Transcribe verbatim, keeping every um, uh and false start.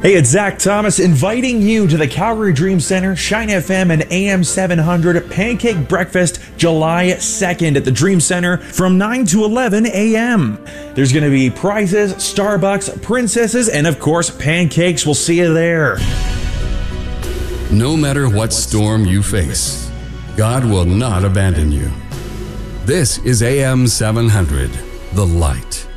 Hey, it's Zach Thomas inviting you to the Calgary Dream Center, Shine F M and A M seven hundred Pancake Breakfast July second at the Dream Center from nine to eleven a m There's going to be prizes, Starbucks, princesses, and of course, pancakes. We'll see you there. No matter what storm you face, God will not abandon you. This is A M seven hundred, The Light.